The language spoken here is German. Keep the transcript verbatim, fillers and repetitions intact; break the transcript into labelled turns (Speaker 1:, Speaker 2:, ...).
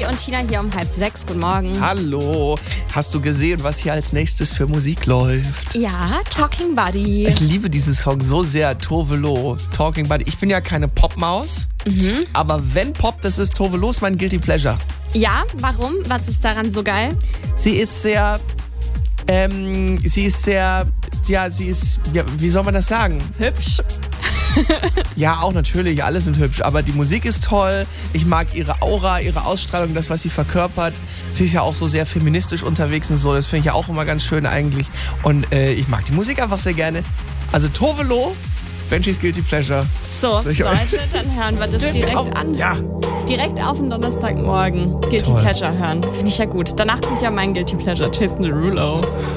Speaker 1: und Tina hier um halb sechs. Guten Morgen.
Speaker 2: Hallo. Hast du gesehen, was hier als nächstes für Musik läuft?
Speaker 1: Ja, Talking Buddy.
Speaker 2: Ich liebe diesen Song so sehr. Tove Lo, Talking Buddy. Ich bin ja keine Popmaus, mhm. aber wenn Pop, das ist Tove Lo, ist mein Guilty Pleasure.
Speaker 1: Ja, warum? Was ist daran so geil?
Speaker 2: Sie ist sehr, ähm, sie ist sehr, ja, sie ist, ja, wie soll man das sagen?
Speaker 1: Hübsch.
Speaker 2: Ja, auch natürlich, alle sind hübsch, aber die Musik ist toll. Ich mag ihre Aura, ihre Ausstrahlung, das, was sie verkörpert. Sie ist ja auch so sehr feministisch unterwegs und so, das finde ich ja auch immer ganz schön eigentlich. Und äh, ich mag die Musik einfach sehr gerne. Also Tove Lo, Benjis Guilty Pleasure.
Speaker 1: So, Leute, dann hören wir das direkt
Speaker 2: auf,
Speaker 1: an.
Speaker 2: Ja.
Speaker 1: Direkt auf den Donnerstagmorgen Guilty
Speaker 2: Toll.
Speaker 1: Pleasure hören. Finde ich ja gut. Danach kommt ja mein Guilty Pleasure, Jason Derulo.